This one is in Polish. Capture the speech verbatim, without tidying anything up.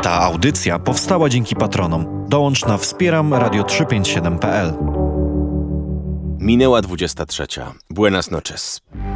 Ta audycja powstała dzięki patronom. Dołącz na wspieram radio trzysta pięćdziesiąt siedem kropka p l. Minęła dwudziesta trzecia. Buenas noches.